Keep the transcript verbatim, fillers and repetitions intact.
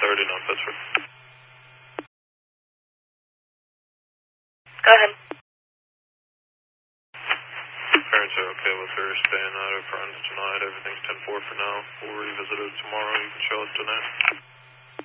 thirty, North Pittsburgh. Go ahead. Parents are okay with her staying out of friends tonight. Everything's ten four for now. We'll revisit it tomorrow. You can show us tonight.